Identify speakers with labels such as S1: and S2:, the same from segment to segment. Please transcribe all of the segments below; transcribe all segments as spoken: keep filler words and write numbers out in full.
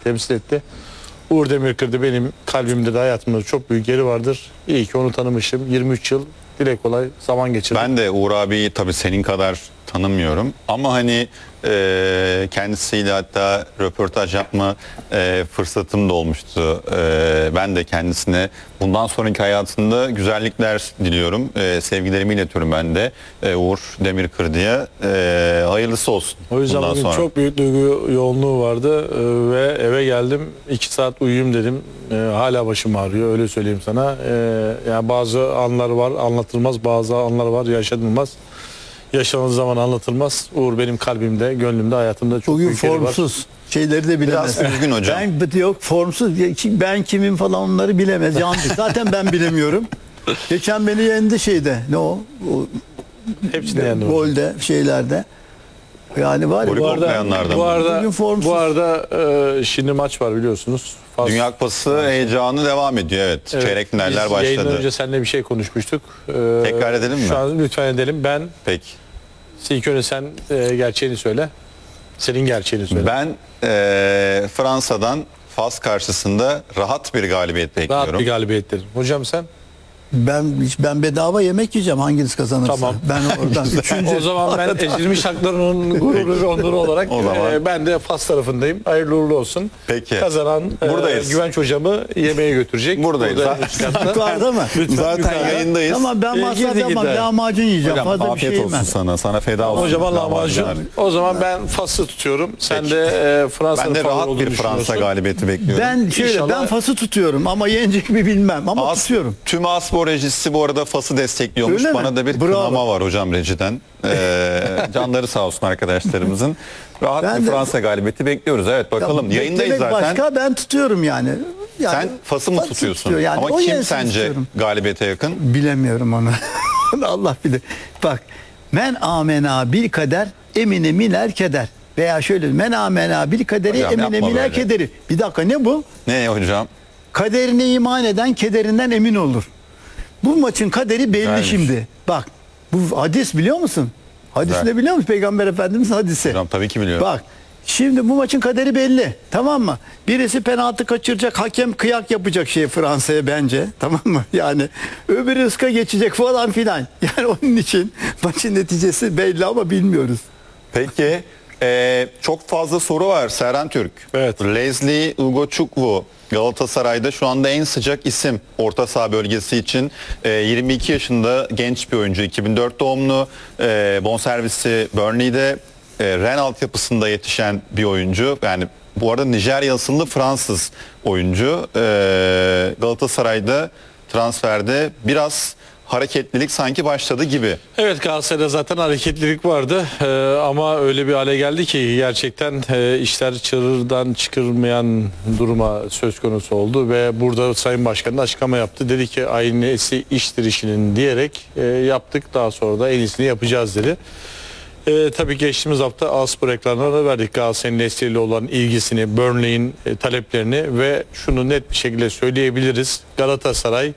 S1: temsil etti. Uğur Demirkırdı benim kalbimde de hayatımda çok büyük yeri vardır. İyi ki onu tanımışım. yirmi üç yıl dile kolay zaman geçirdim.
S2: Ben de Uğur abiyi tabii senin kadar tanımıyorum ama hani e, kendisiyle hatta röportaj yapma e, fırsatım da olmuştu. E, ben de kendisine bundan sonraki hayatında güzellikler diliyorum. E, sevgilerimi iletiyorum ben de e, Uğur Demirkırdı'ya. E, hayırlısı olsun.
S1: O yüzden
S2: bundan
S1: bugün
S2: sonra.
S1: çok büyük duygu yoğunluğu vardı e, ve eve geldim. iki saat uyuyayım dedim. E, hala başım ağrıyor, öyle söyleyeyim sana. E, yani bazı anlar var anlatılmaz, bazı anlar var yaşanılmaz. Yaşandığı zaman anlatılmaz. Uğur benim kalbimde, gönlümde, hayatımda çok
S3: Bugün
S1: büyük yeri var.
S3: formsuz. Şeyleri de bilemez.
S2: Biraz üzgün hocam.
S3: Ben yok formsuz. Ben kimim falan onları bilemez. Yanlış. Zaten ben bilemiyorum. Geçen beni yendi şeyde. Ne o? o
S1: Hepsini yendim.
S3: golde şeylerde. Yani var ya.
S2: Golü
S1: Bu arada,
S2: kopmayanlardan.
S1: bu arada,
S3: Bugün formsuz.
S1: bu arada e, şimdi maç var biliyorsunuz. Fas-
S2: Dünya Kupası heyecanı devam ediyor, evet.
S1: Evet,
S2: Çeyrek finaller
S1: biz yayından
S2: başladı.
S1: önce seninle bir şey konuşmuştuk. E,
S2: Tekrar edelim mi?
S1: Şu an lütfen edelim. Ben,
S2: Peki.
S1: ilk önce sen e, gerçeğini söyle. Senin gerçeğini söyle.
S2: Ben e, Fransa'dan Fas karşısında rahat bir galibiyet bekliyorum.
S1: Rahat bir galibiyettir. Hocam sen?
S3: Ben ben bedava yemek yiyeceğim hanginiz kazanırsa.
S1: Tamam.
S3: Ben oradan üçüncü.
S1: O zaman ben ezilmiş haklarının gururu ve onuru olarak
S2: O zaman-
S1: e, ben de Fas tarafındayım. Hayırlı uğurlu olsun.
S2: Peki.
S1: Kazanan e,
S2: Buradayız.
S1: Güvenç hocamı yemeğe götürecek.
S2: Buradayız.
S1: Burada
S2: Zaten-
S1: üst katta.
S3: Yukarıda mı?
S1: Lütfen
S2: Zaten
S1: yukarıda.
S2: yayındayız.
S3: Tamam ben
S1: İyi
S3: masraf
S1: girdi
S3: yapmam.
S1: gider.
S3: Lahmacun yiyeceğim.
S2: Hocam
S3: Fazla bir
S2: afiyet
S3: şey
S2: olsun
S3: yemem.
S2: sana. Sana feda olsun.
S1: Hocam Allah
S2: lahmacunlar.
S1: lahmacun. O zaman ben Fas'ı tutuyorum. Sen
S2: Peki.
S1: de e, Fransa'nın
S2: Ben de
S1: favori
S2: rahat
S1: olduğunu
S2: bir Fransa
S1: düşünüyorsun.
S2: galibiyeti bekliyorum.
S3: Ben şöyle
S1: İnşallah-
S3: ben Fas'ı tutuyorum ama yenecek mi bilmem ama
S2: As,
S3: tutuyorum.
S2: tüm Aspor rejisi bu arada Fas'ı destekliyormuş.
S3: Öyle mi?
S2: Bana da bir
S3: Bravo.
S2: kınama var hocam rejiden. Ee, canları sağ olsun arkadaşlarımızın. Rahat
S3: Ben
S2: bir
S3: de-
S2: Fransa galibiyeti bekliyoruz. Evet bakalım.
S3: Ya,
S2: Yayındayız
S3: beklemek
S2: zaten.
S3: Başka ben tutuyorum yani. Yani
S2: Sen Fas'ı mı
S3: Fas'ı
S2: tutuyorsun?
S3: tutuyor yani.
S2: Ama
S3: O
S2: kim
S3: yensin
S2: sence
S3: istiyorum.
S2: galibiyete yakın?
S3: Bilemiyorum onu. Allah bilir. Bak men amena bil kader emine miner keder. Veya şöyle men amena bil kaderi
S2: Hocam,
S3: emine
S2: yapma
S3: miner
S2: böyle.
S3: kederi. Bir dakika ne bu?
S2: Ne hocam?
S3: Kaderine iman eden kederinden emin olur. Bu maçın kaderi belli
S2: Güzelmiş.
S3: şimdi. Bak bu hadis biliyor musun? Hadisini
S2: Güzel.
S3: biliyor musun? Peygamber Efendimiz hadisi.
S2: Hocam tabii ki biliyorum.
S3: Bak şimdi bu maçın kaderi belli. Tamam mı? Birisi penaltı kaçıracak. Hakem kıyak yapacak şey Fransa'ya bence. Tamam mı? Yani öbürü ıska geçecek falan filan. Yani onun için maçın neticesi belli ama bilmiyoruz.
S2: Peki e, çok fazla soru var Serhan Türk.
S1: Evet.
S2: Leslie Ugochukwu Galatasaray'da şu anda en sıcak isim orta saha bölgesi için. E, yirmi iki yaşında genç bir oyuncu, iki bin dört doğumlu, e, bonservisi Burnley'de, e, Rennes altyapısında yetişen bir oyuncu. Yani bu arada Nijerya asıllı Fransız oyuncu. E, Galatasaray'da transferde biraz hareketlilik sanki başladı gibi.
S1: Evet, Galatasaray'da zaten hareketlilik vardı Ee, ama öyle bir hale geldi ki gerçekten e, işler çığırdan çıkılmayan duruma söz konusu oldu ve burada Sayın Başkan da açıklama yaptı. Dedi ki aynesi iştir işinin diyerek e, yaptık, daha sonra da en iyisini yapacağız dedi. E, tabii geçtiğimiz hafta Aspor ekranlarına verdik Galatasaray'ın Leslie ile olan ilgisini, Burnley'in e, taleplerini ve şunu net bir şekilde söyleyebiliriz. Galatasaray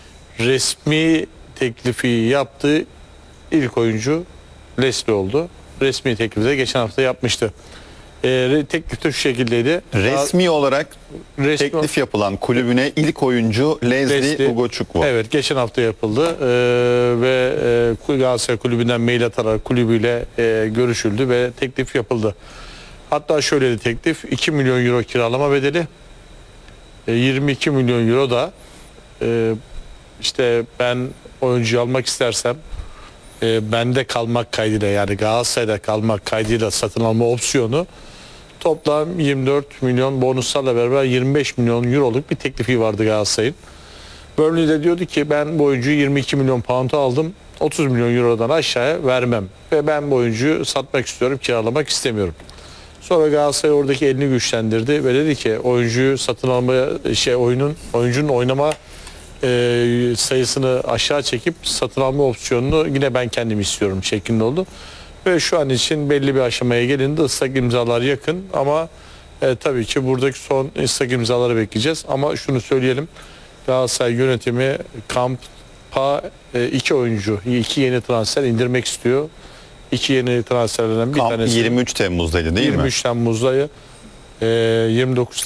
S1: resmi teklifi yaptığı ilk oyuncu Leslie oldu. Resmi teklifi de geçen hafta yapmıştı. E, teklif de şu şekildeydi.
S2: Resmi olarak
S1: Resmi-
S2: teklif yapılan kulübüne ilk oyuncu Leslie,
S1: Leslie
S2: Ugochukwu.
S1: Evet, geçen hafta yapıldı Ee, ve e, Galatasaray kulübünden mail atarak kulübüyle e, görüşüldü ve teklif yapıldı. Hatta şöyle bir teklif: iki milyon euro kiralama bedeli, e, yirmi iki milyon euro da e, işte ben oyuncuyu almak istersem e, bende kalmak kaydıyla, yani Galatasaray'da kalmak kaydıyla satın alma opsiyonu, toplam yirmi dört milyon bonuslarla beraber yirmi beş milyon euroluk bir teklifi vardı Galatasaray'ın. Burnley de diyordu ki ben bu oyuncuyu yirmi iki milyon pound'a aldım, otuz milyon eurodan aşağıya vermem ve ben bu oyuncuyu satmak istiyorum, kiralamak istemiyorum. Sonra Galatasaray oradaki elini güçlendirdi ve dedi ki oyuncuyu satın almaya, şey oyunun oyuncunun oynama e, sayısını aşağı çekip satın alma opsiyonunu yine ben kendim istiyorum şeklinde oldu. Ve şu an için belli bir aşamaya gelindi. Islak imzalar yakın ama e, tabii ki buradaki son ıslak imzaları bekleyeceğiz. Ama şunu söyleyelim: Galatasaray yönetimi kampa e, iki oyuncu, iki yeni transfer indirmek istiyor. İki yeni transferlerden bir
S2: Kamp
S1: tanesi
S2: yirmi üç Temmuz'daydı değil mi?
S1: yirmi üç Temmuz'da, e, yirmi dokuz